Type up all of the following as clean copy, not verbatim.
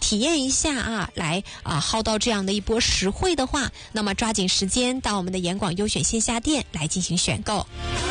体验一下啊，来薅到这样的一波实惠的话，那么抓紧时间到我们的严广优选线下店来进行选购。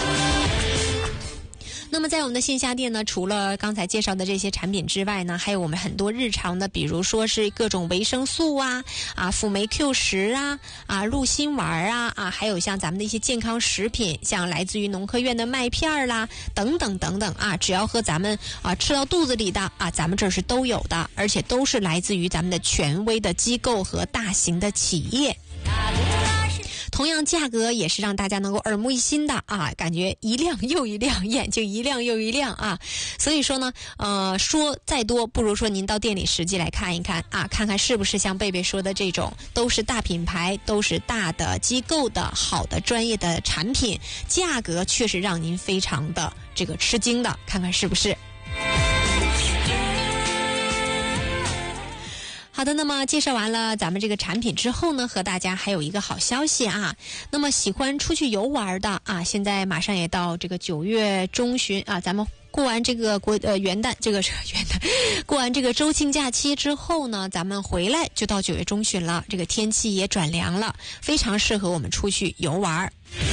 那么在我们的线下店呢，除了刚才介绍的这些产品之外呢，还有我们很多日常的，比如说是各种维生素辅酶 Q10鹿心丸还有像咱们的一些健康食品，像来自于农科院的麦片啦，等等等等只要和咱们吃到肚子里的咱们这是都有的，而且都是来自于咱们的权威的机构和大型的企业。同样价格也是让大家能够耳目一新的感觉一亮又一亮，眼睛一亮又一亮所以说呢说再多不如说您到店里实际来看一看看看是不是像贝贝说的这种都是大品牌，都是大的机构的好的专业的产品，价格确实让您非常的这个吃惊的，看看是不是。好的，那么介绍完了咱们这个产品之后呢，和大家还有一个好消息那么喜欢出去游玩的现在马上也到这个9月中旬咱们过完这个元旦过完这个周庆假期之后呢，咱们回来就到9月中旬了，这个天气也转凉了，非常适合我们出去游玩。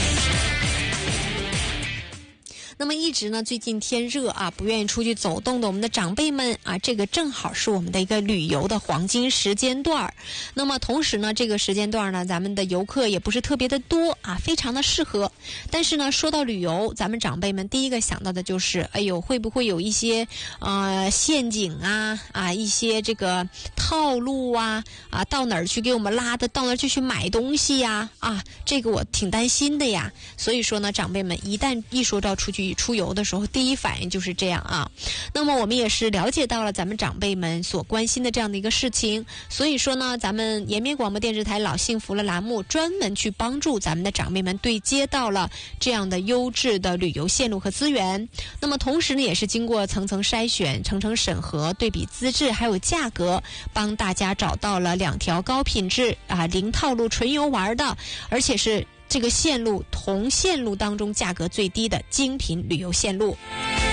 那么一直呢最近天热不愿意出去走动的我们的长辈们这个正好是我们的一个旅游的黄金时间段。那么同时呢这个时间段呢咱们的游客也不是特别的多非常的适合。但是呢说到旅游，咱们长辈们第一个想到的就是会不会有一些陷阱一些这个套路到哪儿去给我们拉的，到哪儿去买东西这个我挺担心的呀。所以说呢长辈们一旦一说到出游的时候，第一反应就是这样那么我们也是了解到了咱们长辈们所关心的这样的一个事情，所以说呢咱们延边广播电视台老幸福了栏目专门去帮助咱们的长辈们对接到了这样的优质的旅游线路和资源。那么同时呢也是经过层层筛选、层层审核、对比资质还有价格，帮大家找到了2条高品质零套路纯游玩的，而且是这个线路同线路当中价格最低的精品旅游线路。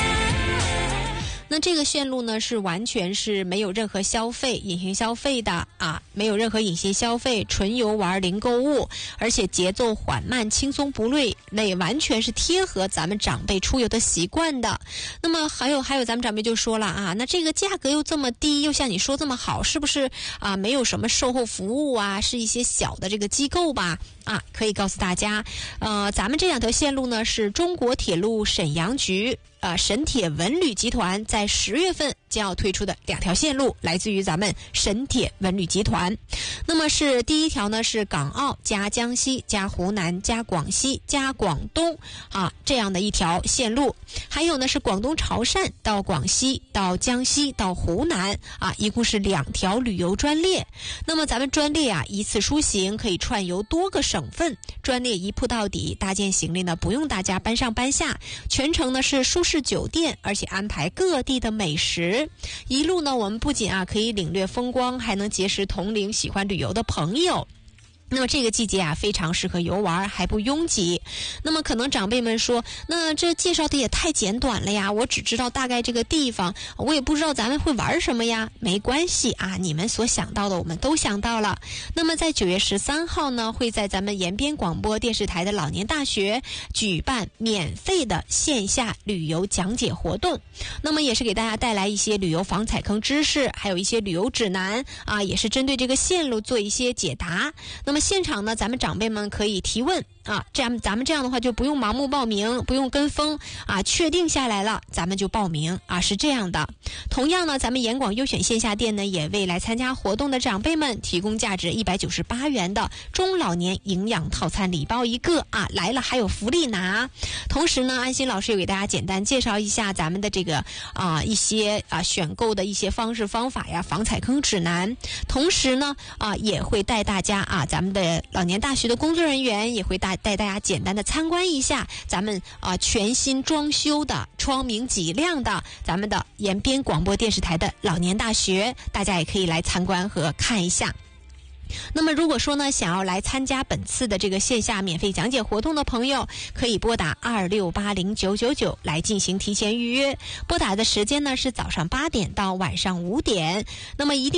那这个线路呢是完全是没有任何消费隐形消费的没有任何隐形消费，纯游玩零购物，而且节奏缓慢轻松不累，那也完全是贴合咱们长辈出游的习惯的。那么还有咱们长辈就说了那这个价格又这么低，又像你说这么好，是不是没有什么售后服务是一些小的这个机构吧可以告诉大家咱们这2条线路呢是中国铁路沈阳局沈铁文旅集团在10月份将要推出的2条线路，来自于咱们沈铁文旅集团。那么是第一条呢是港澳加江西加湖南加广西加广东这样的一条线路，还有呢是广东潮汕到广西到江西到湖南一共是2条旅游专列。那么咱们专列一次出行可以串游多个省份，专列一铺到底，搭建行李呢不用大家搬上搬下，全程呢是舒适酒店，而且安排各地的美食。一路呢我们不仅可以领略风光，还能结识同龄喜欢旅游的朋友。那么这个季节非常适合游玩，还不拥挤。那么可能长辈们说，那这介绍的也太简短了呀，我只知道大概这个地方，我也不知道咱们会玩什么呀。没关系你们所想到的我们都想到了。那么在9月13号呢会在咱们延边广播电视台的老年大学举办免费的线下旅游讲解活动，那么也是给大家带来一些旅游防踩坑知识，还有一些旅游指南也是针对这个线路做一些解答。那么现场呢咱们长辈们可以提问这样咱们这样的话就不用盲目报名，不用跟风确定下来了咱们就报名是这样的。同样呢咱们严广优选线下店呢也为来参加活动的长辈们提供价值198元的中老年营养套餐礼包一个来了还有福利拿。同时呢安心老师也给大家简单介绍一下咱们的这个一些选购的一些方式方法呀，防踩坑指南。同时呢也会带大家咱们的老年大学的工作人员也会带大家简单的参观一下咱们全新装修的窗明几亮的咱们的延边广播电视台的老年大学，大家也可以来参观和看一下。那么如果说呢想要来参加本次的这个线下免费讲解活动的朋友，可以拨打26809999来进行提前预约，拨打的时间呢是早上8点到晚上5点。那么一定